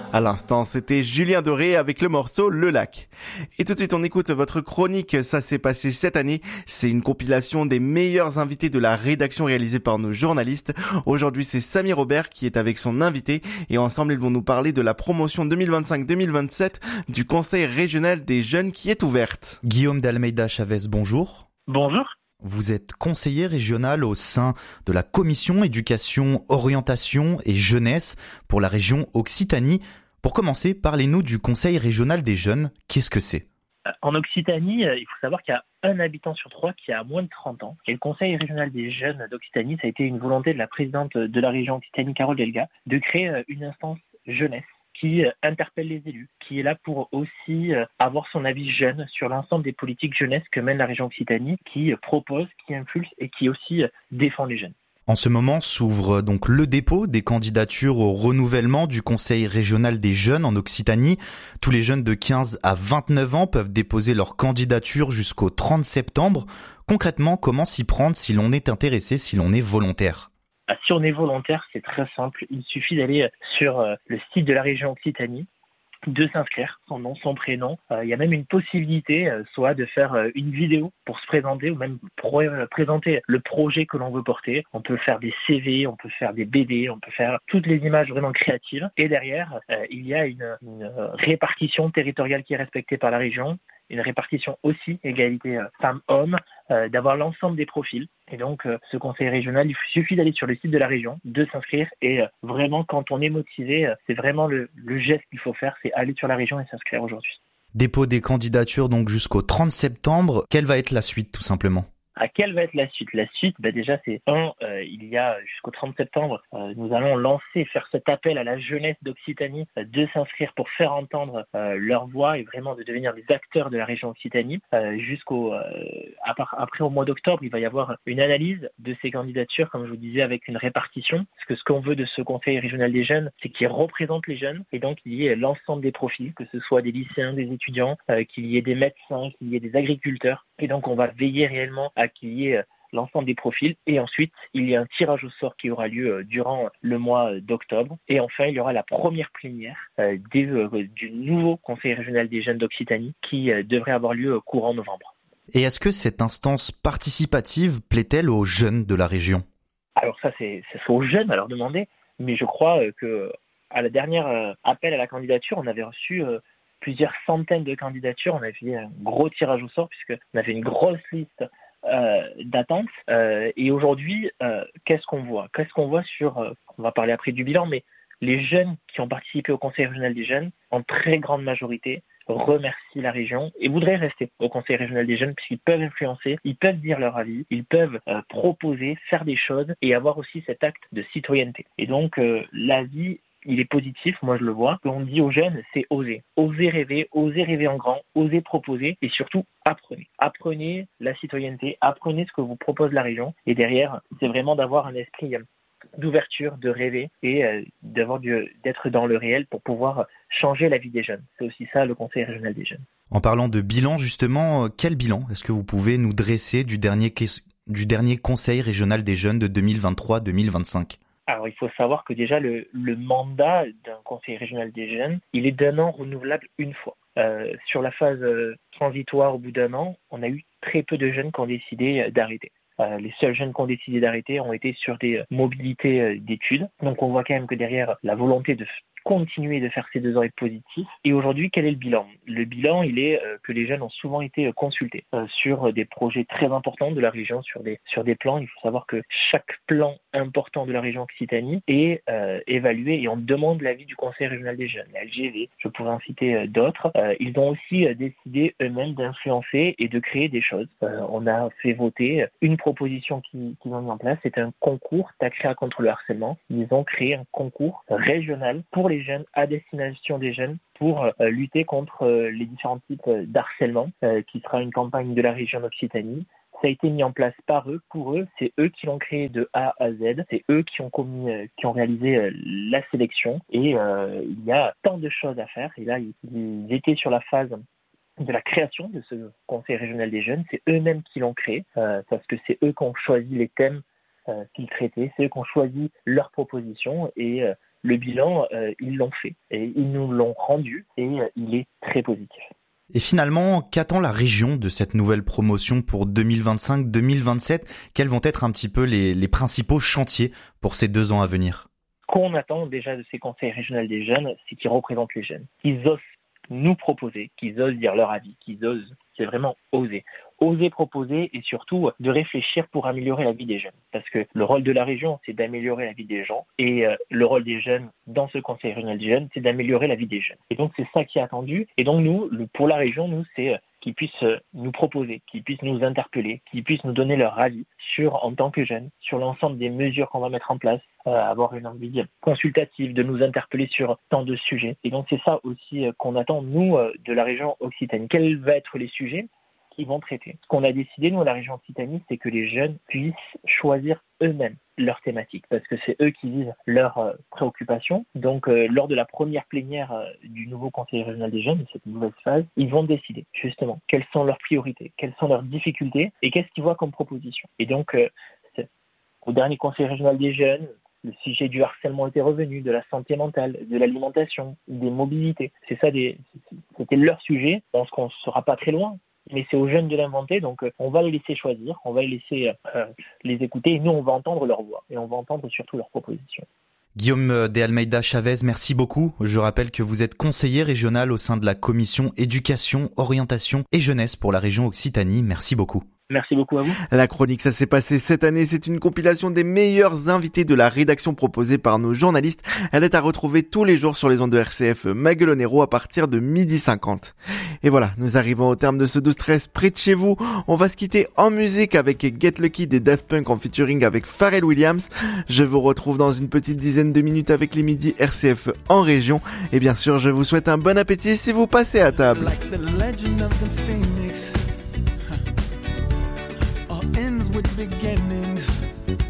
À l'instant, c'était Julien Doré avec le morceau Le Lac. Et tout de suite, on écoute votre chronique Ça s'est passé cette année. C'est une compilation des meilleurs invités de la rédaction réalisée par nos journalistes. Aujourd'hui, c'est Samy Robert qui est avec son invité et ensemble, ils vont nous parler de la promotion 2025-2027 du Conseil régional des jeunes qui est ouverte. Guillaume d'Almeida Chavez, bonjour. Bonjour. Vous êtes conseiller régional au sein de la commission éducation, orientation et jeunesse pour la région Occitanie. Pour commencer, parlez-nous du Conseil régional des jeunes. Qu'est-ce que c'est ? En Occitanie, il faut savoir qu'il y a un habitant sur 3 qui a moins de 30 ans. Et le Conseil régional des jeunes d'Occitanie, ça a été une volonté de la présidente de la région Occitanie, Carole Delga, de créer une instance jeunesse qui interpelle les élus, qui est là pour aussi avoir son avis jeune sur l'ensemble des politiques jeunesse que mène la région Occitanie, qui propose, qui impulse et qui aussi défend les jeunes. En ce moment s'ouvre donc le dépôt des candidatures au renouvellement du Conseil régional des jeunes en Occitanie. Tous les jeunes de 15 à 29 ans peuvent déposer leur candidature jusqu'au 30 septembre. Concrètement, comment s'y prendre si l'on est intéressé, si l'on est volontaire ? Si on est volontaire, c'est très simple. Il suffit d'aller sur le site de la région Occitanie, de s'inscrire, son nom, son prénom. Il y a même une possibilité, soit de faire une vidéo pour se présenter ou même présenter le projet que l'on veut porter. On peut faire des CV, on peut faire des BD, on peut faire toutes les images vraiment créatives. Et derrière, il y a une répartition territoriale qui est respectée par la région. Une répartition aussi, égalité femmes-hommes, d'avoir l'ensemble des profils. Et donc, ce conseil régional, il suffit d'aller sur le site de la région, de s'inscrire. Et vraiment, quand on est motivé, c'est vraiment le geste qu'il faut faire, c'est aller sur la région et s'inscrire aujourd'hui. Dépôt des candidatures donc jusqu'au 30 septembre. Quelle va être la suite, tout simplement ? Quelle va être la suite ? La suite, déjà, c'est il y a jusqu'au 30 septembre, nous allons faire cet appel à la jeunesse d'Occitanie de s'inscrire pour faire entendre leur voix et vraiment de devenir des acteurs de la région Occitanie. Après, au mois d'octobre, il va y avoir une analyse de ces candidatures, comme je vous disais, avec une répartition. Parce que ce qu'on veut de ce Conseil régional des jeunes, c'est qu'il représente les jeunes et donc il y ait l'ensemble des profils, que ce soit des lycéens, des étudiants, qu'il y ait des médecins, qu'il y ait des agriculteurs. Et donc, on va veiller réellement à qu'il y ait l'ensemble des profils. Et ensuite, il y a un tirage au sort qui aura lieu durant le mois d'octobre. Et enfin, il y aura la première plénière du nouveau Conseil régional des jeunes d'Occitanie qui devrait avoir lieu courant novembre. Et est-ce que cette instance participative plaît-elle aux jeunes de la région ? Alors ça, c'est aux jeunes à leur demander. Mais je crois que à la dernière appel à la candidature, on avait reçu plusieurs centaines de candidatures. On avait fait un gros tirage au sort puisqu'on avait une grosse liste d'attente. Et aujourd'hui, qu'est-ce qu'on voit ? On va parler après du bilan, mais les jeunes qui ont participé au Conseil régional des jeunes, en très grande majorité, remercient la région et voudraient rester au Conseil régional des jeunes puisqu'ils peuvent influencer, ils peuvent dire leur avis, ils peuvent proposer, faire des choses et avoir aussi cet acte de citoyenneté. Et donc, l'avis, il est positif, moi je le vois. Ce qu'on dit aux jeunes, c'est oser. Oser rêver en grand, oser proposer et surtout apprenez. Apprenez la citoyenneté, apprenez ce que vous propose la région. Et derrière, c'est vraiment d'avoir un esprit d'ouverture, de rêver et d'être dans le réel pour pouvoir changer la vie des jeunes. C'est aussi ça le Conseil régional des jeunes. En parlant de bilan justement, quel bilan est-ce que vous pouvez nous dresser du dernier Conseil régional des jeunes de 2023-2025 ? Alors, il faut savoir que déjà, le mandat d'un conseil régional des jeunes, il est d'un an renouvelable une fois. Sur la phase transitoire, au bout d'un an, on a eu très peu de jeunes qui ont décidé d'arrêter. Les seuls jeunes qui ont décidé d'arrêter ont été sur des mobilités d'études. Donc, on voit quand même que derrière, la volonté de continuer de faire ces 2 ans est positif. Et aujourd'hui, quel est le bilan ? Le bilan, il est que les jeunes ont souvent été consultés sur des projets très importants de la région, sur des plans. Il faut savoir que chaque plan important de la région Occitanie est évalué et on demande l'avis du Conseil régional des jeunes, la LGV, je pourrais en citer d'autres. Ils ont aussi décidé eux-mêmes d'influencer et de créer des choses. On a fait voter une proposition qu'ils ont mis en place, c'est un concours TACREA contre le harcèlement. Ils ont créé un concours régional pour les jeunes, à destination des jeunes, pour lutter contre les différents types d'harcèlement, qui sera une campagne de la région d'Occitanie. Ça a été mis en place par eux, pour eux, c'est eux qui l'ont créé de A à Z, c'est eux qui ont réalisé la sélection et il y a tant de choses à faire. Et là, ils étaient sur la phase de la création de ce Conseil régional des jeunes, c'est eux-mêmes qui l'ont créé, parce que c'est eux qui ont choisi les thèmes qu'ils traitaient, c'est eux qui ont choisi leurs propositions et Le bilan, ils l'ont fait et ils nous l'ont rendu et il est très positif. Et finalement, qu'attend la région de cette nouvelle promotion pour 2025-2027 ? Quels vont être un petit peu les principaux chantiers pour ces 2 ans à venir ? Ce qu'on attend déjà de ces conseils régionaux des jeunes, c'est qu'ils représentent les jeunes, qu'ils osent nous proposer, qu'ils osent dire leur avis, qu'ils osent, c'est vraiment oser. Oser proposer et surtout de réfléchir pour améliorer la vie des jeunes. Parce que le rôle de la région, c'est d'améliorer la vie des gens et le rôle des jeunes dans ce conseil régional des jeunes, c'est d'améliorer la vie des jeunes. Et donc c'est ça qui est attendu. Et donc nous, pour la région, nous, c'est qu'ils puissent nous proposer, qu'ils puissent nous interpeller, qu'ils puissent nous donner leur avis sur, en tant que jeunes, sur l'ensemble des mesures qu'on va mettre en place, avoir une envie consultative, de nous interpeller sur tant de sujets. Et donc c'est ça aussi qu'on attend, nous, de la région Occitanie. Quels vont être les sujets qu'ils vont traiter? Ce qu'on a décidé, nous, à la région Occitanie, c'est que les jeunes puissent choisir eux-mêmes leur thématique, parce que c'est eux qui vivent leurs préoccupations. Donc, lors de la première plénière du nouveau conseil régional des jeunes, de cette nouvelle phase, ils vont décider, justement, quelles sont leurs priorités, quelles sont leurs difficultés, et qu'est-ce qu'ils voient comme proposition. Et donc, au dernier conseil régional des jeunes, le sujet du harcèlement était revenu, de la santé mentale, de l'alimentation, des mobilités. C'est ça, c'était leur sujet. Je pense qu'on ne sera pas très loin, mais c'est aux jeunes de l'inventer, donc on va les laisser choisir, on va les laisser les écouter, et nous on va entendre leur voix, et on va entendre surtout leurs propositions. Guillaume de Almeida Chavez, merci beaucoup. Je rappelle que vous êtes conseiller régional au sein de la commission éducation, orientation et jeunesse pour la région Occitanie. Merci beaucoup. Merci beaucoup à vous. La chronique Ça s'est passé cette année, c'est une compilation des meilleurs invités de la rédaction proposée par nos journalistes. Elle est à retrouver tous les jours sur les ondes de RCF Maguelonero à partir de 12h50. Et voilà, nous arrivons au terme de ce 12-13 près de chez vous. On va se quitter en musique avec Get Lucky des Daft Punk en featuring avec Pharrell Williams. Je vous retrouve dans une petite dizaine de minutes avec les midis RCF en région. Et bien sûr, je vous souhaite un bon appétit si vous passez à table. Beginnings